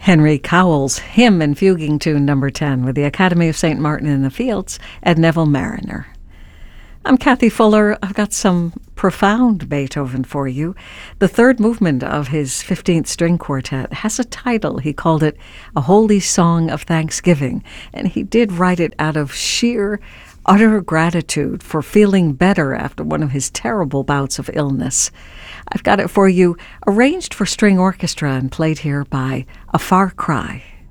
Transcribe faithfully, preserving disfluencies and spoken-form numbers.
Henry Cowell's Hymn and Fuguing Tune number ten with the Academy of Saint Martin in the Fields and Neville Marriner. I'm Kathy Fuller. I've got some profound Beethoven for you. The third movement of his fifteenth String Quartet has a title. He called it A Holy Song of Thanksgiving, and he did write it out of sheer, utter gratitude for feeling better after one of his terrible bouts of illness. I've got it for you, arranged for string orchestra and played here by A Far Cry.